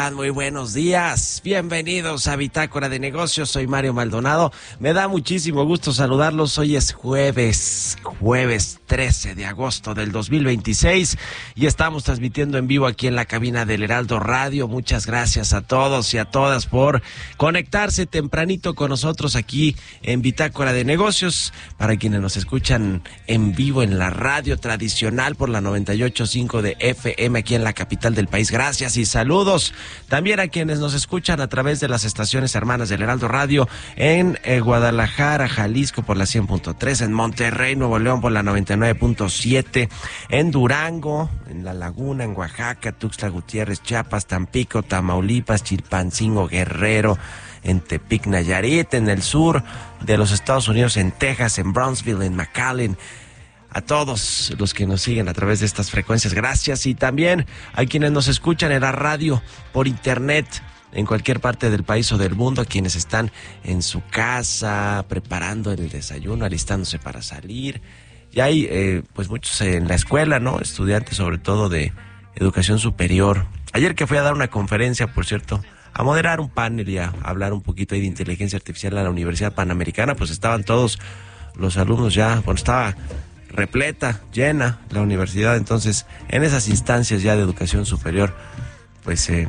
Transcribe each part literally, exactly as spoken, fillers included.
Muy buenos días, bienvenidos a Bitácora de Negocios, soy Mario Maldonado, me da muchísimo gusto saludarlos. Hoy es jueves, jueves trece de agosto del dos mil veintiséis y estamos transmitiendo en vivo aquí en la cabina del Heraldo Radio. Muchas gracias a todos y a todas por conectarse tempranito con nosotros aquí en Bitácora de Negocios. Para quienes nos escuchan en vivo en la radio tradicional por la noventa y ocho punto cinco de F M aquí en la capital del país, gracias y saludos. También a quienes nos escuchan a través de las estaciones hermanas del Heraldo Radio en eh, Guadalajara, Jalisco por la cien punto tres, en Monterrey, Nuevo León por la noventa y nueve punto siete, en Durango, en La Laguna, en Oaxaca, Tuxtla Gutiérrez, Chiapas, Tampico, Tamaulipas, Chilpancingo, Guerrero, en Tepic, Nayarit, en el sur de los Estados Unidos, en Texas, en Brownsville, en McAllen. A todos los que nos siguen a través de estas frecuencias, gracias. Y también a quienes nos escuchan en la radio, por internet, en cualquier parte del país o del mundo, a quienes están en su casa, preparando el desayuno, alistándose para salir. Y hay eh, pues muchos en la escuela, ¿no? Estudiantes sobre todo de educación superior. Ayer que fui a dar una conferencia, por cierto, a moderar un panel y a hablar un poquito ahí de inteligencia artificial en la Universidad Panamericana, pues estaban todos los alumnos ya, bueno, estaba repleta, llena la universidad. Entonces, en esas instancias ya de educación superior, pues eh,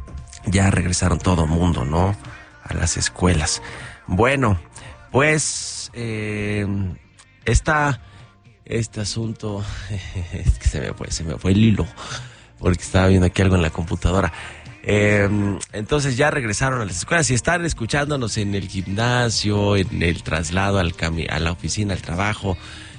ya regresaron todo mundo, ¿no? A las escuelas. Bueno, pues eh, está este asunto, es que se me fue, se me fue el hilo, porque estaba viendo aquí algo en la computadora. Eh, entonces ya regresaron a las escuelas y están escuchándonos en el gimnasio, en el traslado al cami- a la oficina, al trabajo,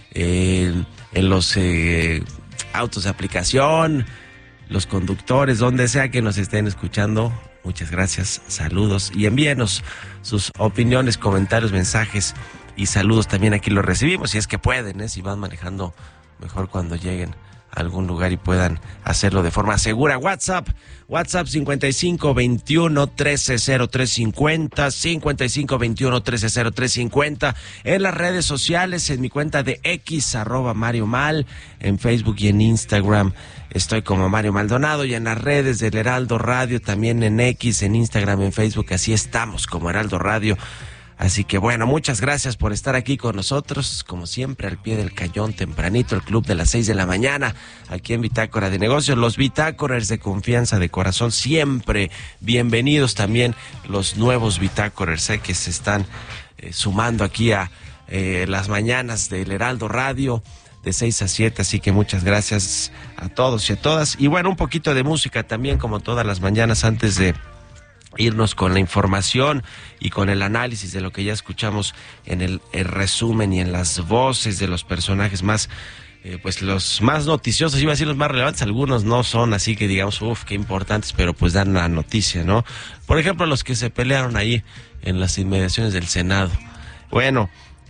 Eh, en los eh, autos de aplicación, los conductores, donde sea que nos estén escuchando. Muchas gracias, saludos y envíenos sus opiniones, comentarios, mensajes y saludos. También aquí los recibimos, si es que pueden, ¿eh? Si van manejando, mejor cuando lleguen a algún lugar y puedan hacerlo de forma segura. WhatsApp, WhatsApp cincuenta y cinco veintiuno trece cero tres cincuenta, cincuenta y cinco veintiuno trece cero tres cincuenta. En las redes sociales, en mi cuenta de X, arroba Mario Mal, en Facebook y en Instagram estoy como Mario Maldonado, y en las redes del Heraldo Radio, también en X, en Instagram, en Facebook, así estamos como Heraldo Radio. Así que bueno, muchas gracias por estar aquí con nosotros, como siempre al pie del cañón, tempranito, el club de las seis de la mañana, aquí en Bitácora de Negocios. Los bitácoras de confianza, de corazón, siempre bienvenidos. También los nuevos bitácoras eh, que se están eh, sumando aquí a eh, las mañanas del Heraldo Radio de seis a siete, así que muchas gracias a todos y a todas. Y bueno, un poquito de música también, como todas las mañanas, antes de irnos con la información y con el análisis de lo que ya escuchamos en el, el resumen y en las voces de los personajes más, eh, pues los más noticiosos, iba a decir los más relevantes. Algunos no son así que digamos, uff, qué importantes, pero pues dan la noticia, ¿no? Por ejemplo, los que se pelearon ahí en las inmediaciones del Senado. Bueno,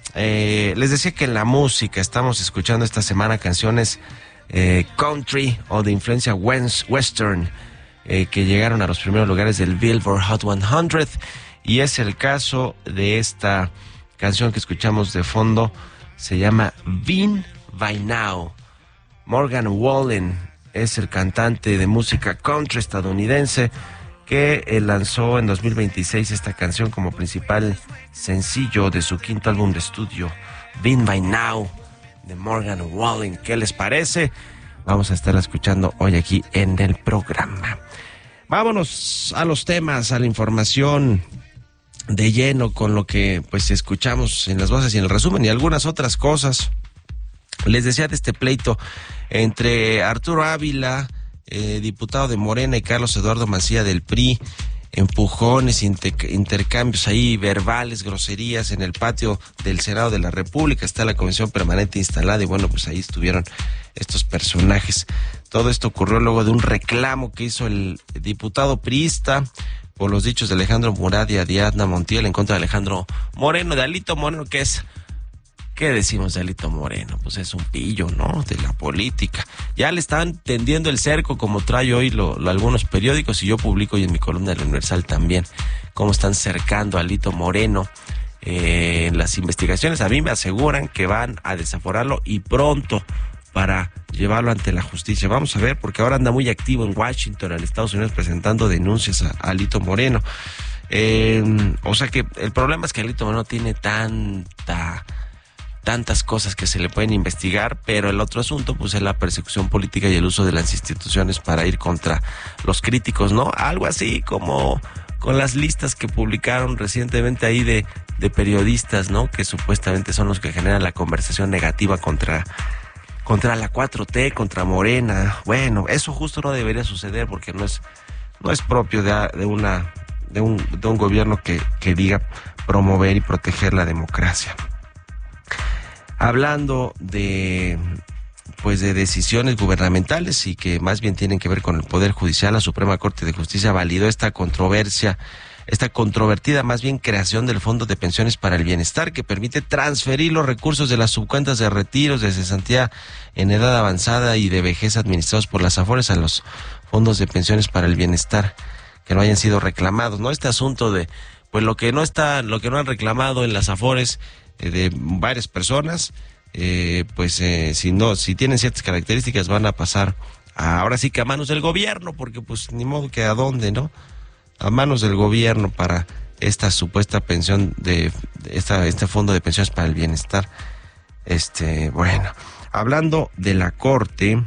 eh, les decía que en la música estamos escuchando esta semana canciones eh, country o de influencia western, Eh, que llegaron a los primeros lugares del Billboard Hot cien, y es el caso de esta canción que escuchamos de fondo. Se llama Vin By Now. Morgan Wallen es el cantante de música country estadounidense que eh, lanzó en dos mil veintiséis esta canción como principal sencillo de su quinto álbum de estudio, Vin By Now, de Morgan Wallen. ¿Qué les parece? Vamos a estar escuchando hoy aquí en el programa. Vámonos a los temas, a la información de lleno con lo que pues escuchamos en las voces y en el resumen y algunas otras cosas. Les decía de este pleito entre Arturo Ávila, eh, diputado de Morena, y Carlos Eduardo Mancilla del P R I. Empujones, inter- intercambios ahí verbales, groserías en el patio del Senado de la República. Está la comisión permanente instalada y bueno, pues ahí estuvieron estos personajes. Todo esto ocurrió luego de un reclamo que hizo el diputado priista por los dichos de Alejandro Murat y Ariadna Montiel en contra de Alejandro Moreno, de Alito Moreno, que es, ¿qué decimos de Alito Moreno? Pues es un pillo, ¿no?, de la política. Ya le están tendiendo el cerco, como trae hoy lo, lo, algunos periódicos, y yo publico hoy en mi columna del Universal también, cómo están cercando a Alito Moreno. Eh, en las investigaciones a mí me aseguran que van a desaforarlo y pronto, para llevarlo ante la justicia. Vamos a ver, porque ahora anda muy activo en Washington, en Estados Unidos, presentando denuncias a, a Alito Moreno. Eh, o sea que el problema es que Alito Moreno tiene tanta... tantas cosas que se le pueden investigar, pero el otro asunto pues es la persecución política y el uso de las instituciones para ir contra los críticos, ¿no? Algo así como con las listas que publicaron recientemente ahí de, de periodistas, ¿no? Que supuestamente son los que generan la conversación negativa contra, contra la cuatro T, contra Morena. Bueno, eso justo no debería suceder porque no es, no es propio de, de una, de un, de un gobierno que, que diga promover y proteger la democracia. Hablando de pues de decisiones gubernamentales y que más bien tienen que ver con el Poder Judicial, la Suprema Corte de Justicia validó esta controversia, esta controvertida más bien creación del Fondo de Pensiones para el Bienestar, que permite transferir los recursos de las subcuentas de retiros, de cesantía en edad avanzada y de vejez administrados por las AFORES a los fondos de pensiones para el bienestar que no hayan sido reclamados, ¿no? Este asunto de pues lo que no está, lo que no han reclamado en las AFORES de varias personas, eh, pues eh, si no, si tienen ciertas características van a pasar a, ahora sí que a manos del gobierno, porque pues ni modo que a dónde, ¿no? A manos del gobierno para esta supuesta pensión de, de esta, este fondo de pensiones para el bienestar. Este, bueno, hablando de la Corte,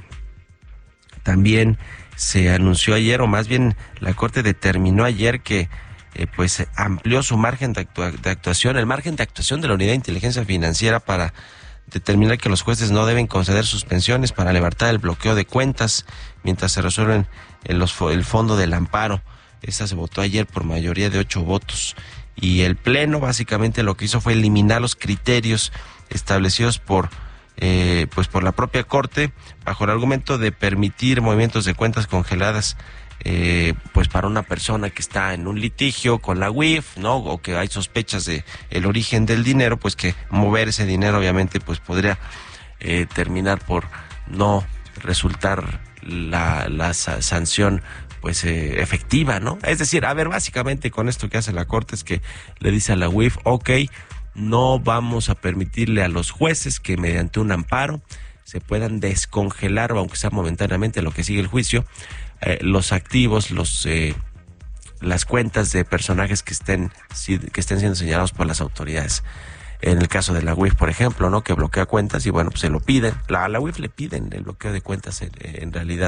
también se anunció ayer, o más bien la Corte determinó ayer que Eh, pues amplió su margen de, actua de actuación, el margen de actuación de la Unidad de Inteligencia Financiera para determinar que los jueces no deben conceder suspensiones para levantar el bloqueo de cuentas mientras se resuelven en los, el fondo del amparo. Esta se votó ayer por mayoría de ocho votos y el Pleno básicamente lo que hizo fue eliminar los criterios establecidos por eh, pues por la propia Corte bajo el argumento de permitir movimientos de cuentas congeladas Eh, pues para una persona que está en un litigio con la U I F, ¿no? O que hay sospechas de el origen del dinero, pues que mover ese dinero obviamente pues podría eh, terminar por no resultar la, la sa sanción pues eh, efectiva, ¿no? Es decir, a ver, básicamente con esto que hace la Corte es que le dice a la U I F, ok, no vamos a permitirle a los jueces que mediante un amparo se puedan descongelar, o aunque sea momentáneamente lo que sigue el juicio, Eh, los activos, los eh, las cuentas de personajes que estén que estén siendo señalados por las autoridades. En el caso de la U I F, por ejemplo, ¿no? Que bloquea cuentas y bueno, pues se lo piden. La, a la U I F le piden el bloqueo de cuentas en, en realidad.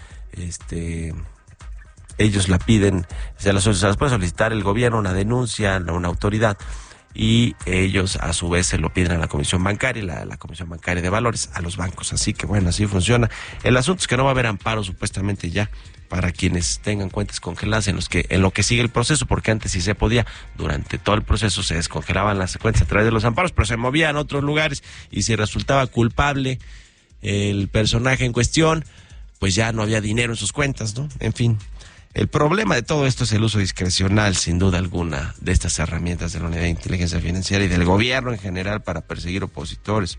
Este, ellos la piden, se las, se las puede solicitar el gobierno, una denuncia, una autoridad, y ellos a su vez se lo piden a la Comisión Bancaria, la, la Comisión Bancaria de Valores, a los bancos. Así que bueno, así funciona. El asunto es que no va a haber amparo supuestamente ya para quienes tengan cuentas congeladas en los que en lo que sigue el proceso, porque antes sí se podía, durante todo el proceso se descongelaban las cuentas a través de los amparos, pero se movían a otros lugares y si resultaba culpable el personaje en cuestión, pues ya no había dinero en sus cuentas, ¿no? En fin. El problema de todo esto es el uso discrecional, sin duda alguna, de estas herramientas de la Unidad de Inteligencia Financiera y del gobierno en general para perseguir opositores.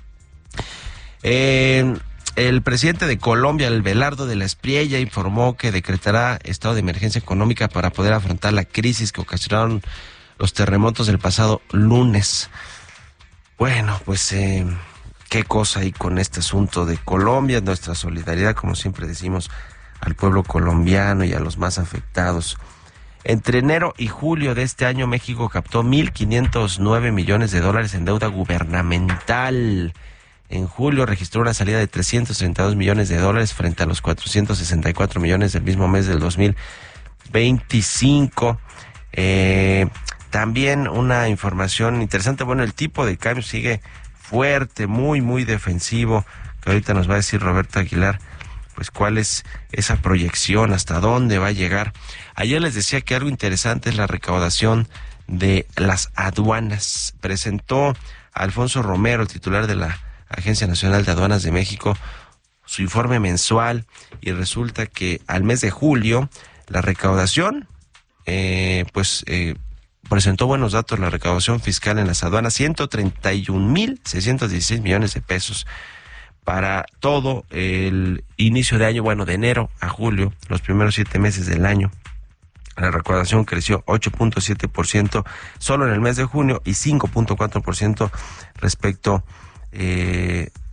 Eh, el presidente de Colombia, Abelardo de la Espriella, informó que decretará estado de emergencia económica para poder afrontar la crisis que ocasionaron los terremotos del pasado lunes. Bueno, pues eh, qué cosa hay con este asunto de Colombia, nuestra solidaridad, como siempre decimos, al pueblo colombiano y a los más afectados. Entre enero y julio de este año, México captó mil quinientos nueve millones de dólares en deuda gubernamental. En julio registró una salida de trescientos treinta y dos millones de dólares frente a los cuatrocientos sesenta y cuatro millones del mismo mes del dos mil veinticinco. Eh, también una información interesante, bueno, el tipo de cambio sigue fuerte, muy, muy defensivo, que ahorita nos va a decir Roberto Aguilar, pues cuál es esa proyección, hasta dónde va a llegar. Ayer les decía que algo interesante es la recaudación de las aduanas. Presentó Alfonso Romero, el titular de la Agencia Nacional de Aduanas de México, su informe mensual y resulta que al mes de julio la recaudación, eh, pues eh, presentó buenos datos. La recaudación fiscal en las aduanas, ciento treinta y un mil seiscientos dieciséis millones de pesos. Para todo el inicio de año, bueno, de enero a julio, los primeros siete meses del año, la recaudación creció ocho punto siete por ciento solo en el mes de junio y cinco punto cuatro por ciento respecto eh,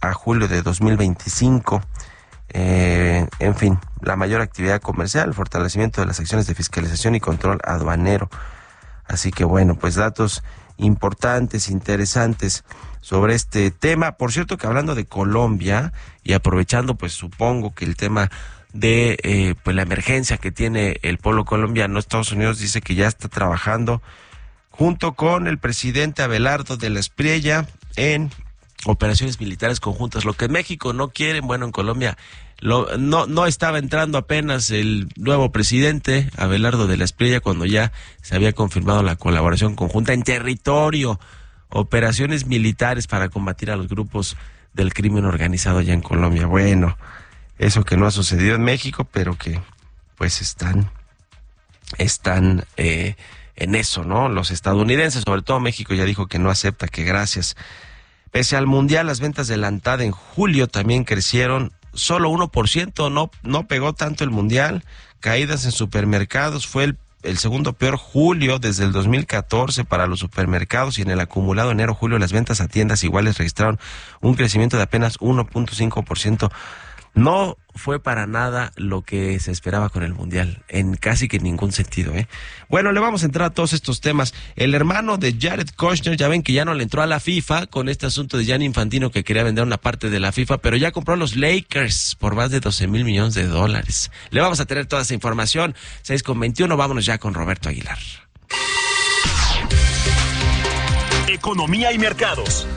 a julio de dos mil veinticinco. Eh, en fin, la mayor actividad comercial, el fortalecimiento de las acciones de fiscalización y control aduanero. Así que bueno, pues datos importantes, interesantes sobre este tema. Por cierto que hablando de Colombia y aprovechando, pues supongo que el tema de eh, pues la emergencia que tiene el pueblo colombiano, Estados Unidos dice que ya está trabajando junto con el presidente Abelardo de la Espriella en operaciones militares conjuntas. Lo que México no quiere, bueno, en Colombia lo, no no estaba entrando apenas el nuevo presidente Abelardo de la Espriella cuando ya se había confirmado la colaboración conjunta en territorio, operaciones militares para combatir a los grupos del crimen organizado allá en Colombia. Bueno, eso que no ha sucedido en México, pero que pues están están eh, en eso, ¿no? Los estadounidenses, sobre todo México, ya dijo que no acepta, que gracias. Pese al Mundial, las ventas de la ANTAD en julio también crecieron solo uno por ciento, no, no pegó tanto el Mundial. Caídas en supermercados, fue el, el segundo peor julio desde el dos mil catorce para los supermercados, y en el acumulado enero-julio las ventas a tiendas iguales registraron un crecimiento de apenas uno punto cinco por ciento. No fue para nada lo que se esperaba con el Mundial, en casi que ningún sentido, ¿eh? Bueno, le vamos a entrar a todos estos temas. El hermano de Jared Kushner, ya ven que ya no le entró a la FIFA con este asunto de Gianni Infantino, que quería vender una parte de la FIFA, pero ya compró los Lakers por más de doce mil millones de dólares. Le vamos a tener toda esa información. seis con veintiuno, vámonos ya con Roberto Aguilar. Economía y mercados.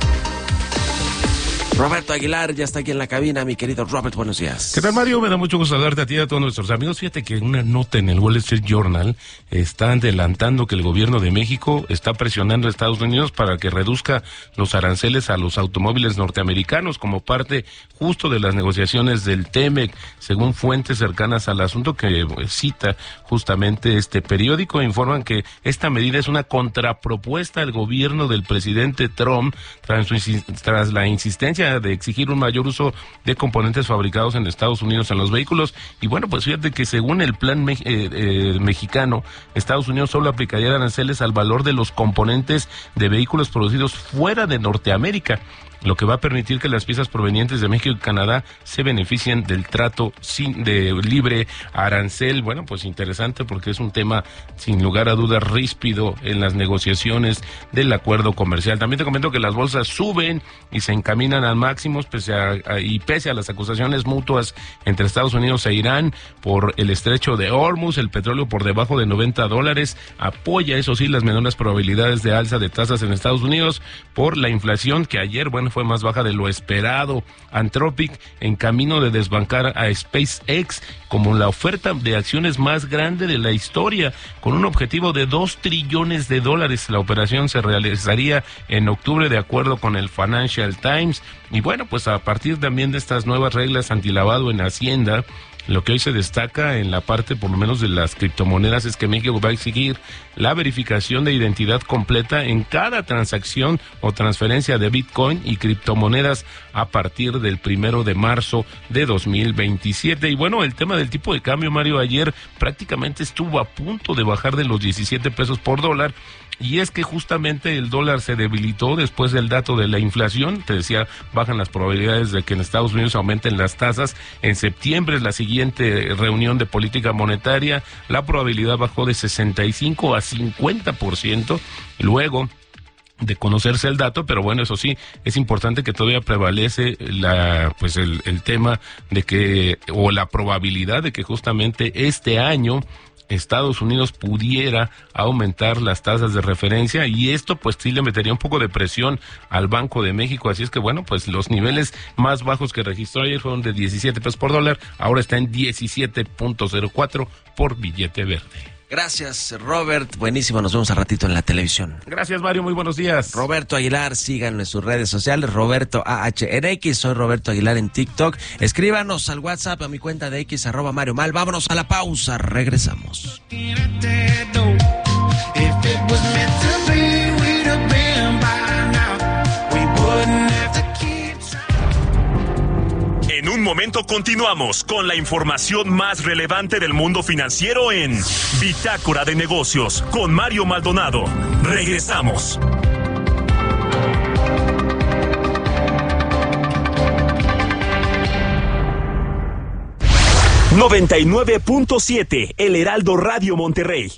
Roberto Aguilar ya está aquí en la cabina, mi querido Robert, buenos días. ¿Qué tal, Mario? Me da mucho gusto saludarte a ti y a todos nuestros amigos. Fíjate que una nota en el Wall Street Journal está adelantando que el gobierno de México está presionando a Estados Unidos para que reduzca los aranceles a los automóviles norteamericanos como parte justo de las negociaciones del TEMEC, según fuentes cercanas al asunto que cita justamente este periódico. Informan que esta medida es una contrapropuesta al gobierno del presidente Trump tras, su, tras la insistencia de exigir un mayor uso de componentes fabricados en Estados Unidos en los vehículos. Y bueno, pues fíjate que según el plan me- eh, eh, mexicano, Estados Unidos solo aplicaría aranceles al valor de los componentes de vehículos producidos fuera de Norteamérica, lo que va a permitir que las piezas provenientes de México y Canadá se beneficien del trato sin de libre arancel. Bueno, pues interesante porque es un tema sin lugar a dudas ríspido en las negociaciones del acuerdo comercial. También te comento que las bolsas suben y se encaminan al máximo pese a, a, y pese a las acusaciones mutuas entre Estados Unidos e Irán por el estrecho de Hormuz. El petróleo por debajo de noventa dólares apoya, eso sí, las menores probabilidades de alza de tasas en Estados Unidos por la inflación que ayer, bueno, fue más baja de lo esperado. Anthropic en camino de desbancar a SpaceX como la oferta de acciones más grande de la historia, con un objetivo de dos trillones de dólares. La operación se realizaría en octubre de acuerdo con el Financial Times. Y bueno, pues a partir también de estas nuevas reglas antilavado en Hacienda, lo que hoy se destaca en la parte por lo menos de las criptomonedas es que México va a exigir la verificación de identidad completa en cada transacción o transferencia de Bitcoin y criptomonedas a partir del primero de marzo de dos mil veintisiete. Y bueno, el tema del tipo de cambio, Mario, ayer prácticamente estuvo a punto de bajar de los diecisiete pesos por dólar. Y es que justamente el dólar se debilitó después del dato de la inflación. Te decía, bajan las probabilidades de que en Estados Unidos aumenten las tasas. En septiembre es la siguiente reunión de política monetaria. La probabilidad bajó de sesenta y cinco a cincuenta por ciento. Luego de conocerse el dato, pero bueno, eso sí, es importante que todavía prevalece la, pues el, el tema de que, o la probabilidad de que justamente este año Estados Unidos pudiera aumentar las tasas de referencia, y esto pues sí le metería un poco de presión al Banco de México. Así es que bueno, pues los niveles más bajos que registró ayer fueron de diecisiete pesos por dólar, ahora está en diecisiete punto cero cuatro por billete verde. Gracias, Robert. Buenísimo, nos vemos al ratito en la televisión. Gracias, Mario, muy buenos días. Roberto Aguilar, síganlo en sus redes sociales, Roberto A H en X, soy Roberto Aguilar en TikTok. Escríbanos al WhatsApp a mi cuenta de X, arroba Mario Mal. Vámonos a la pausa, regresamos. En un momento continuamos con la información más relevante del mundo financiero en Bitácora de Negocios con Mario Maldonado. Regresamos. noventa y nueve punto siete, El Heraldo Radio Monterrey.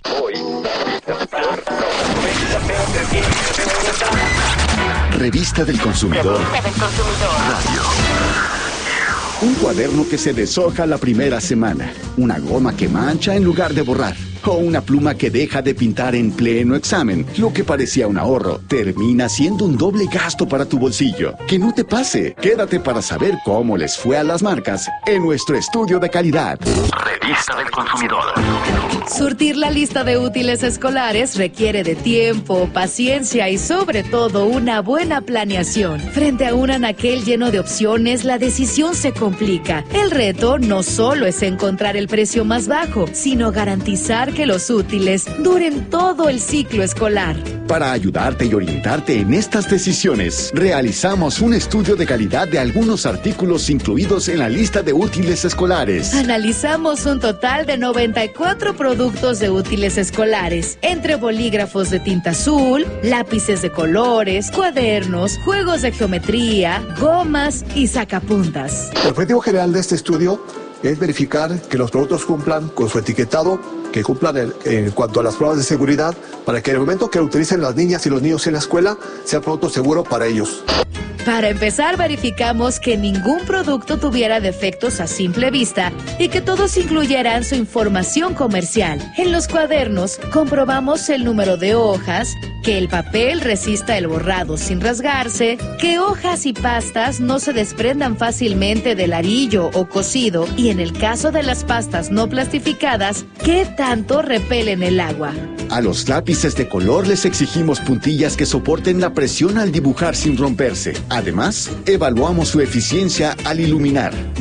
Revista del Consumidor. Radio. Un cuaderno que se deshoja la primera semana. Una goma que mancha en lugar de borrar. O una pluma que deja de pintar en pleno examen. Lo que parecía un ahorro termina siendo un doble gasto para tu bolsillo. Que no te pase. Quédate para saber cómo les fue a las marcas en nuestro estudio de calidad. Revista del Consumidor. Surtir la lista de útiles escolares requiere de tiempo, paciencia y sobre todo una buena planeación. Frente a un anaquel lleno de opciones, la decisión se complica. El reto no solo es encontrar el precio más bajo, sino garantizar que los útiles duren todo el ciclo escolar. Para ayudarte y orientarte en estas decisiones, realizamos un estudio de calidad de algunos artículos incluidos en la lista de útiles escolares. Analizamos un total de noventa y cuatro productos de útiles escolares, entre bolígrafos de tinta azul, lápices de colores, cuadernos, juegos de geometría, gomas y sacapuntas. El objetivo general de este estudio es verificar que los productos cumplan con su etiquetado, que cumplan el, en cuanto a las pruebas de seguridad, para que en el momento que lo utilicen las niñas y los niños en la escuela, sea producto seguro para ellos. Para empezar, verificamos que ningún producto tuviera defectos a simple vista y que todos incluyeran su información comercial. En los cuadernos, comprobamos el número de hojas, que el papel resista el borrado sin rasgarse, que hojas y pastas no se desprendan fácilmente del arillo o cosido y en el caso de las pastas no plastificadas, que tanto repelen el agua. A los lápices de color les exigimos puntillas que soporten la presión al dibujar sin romperse. Además, evaluamos su eficiencia al iluminar.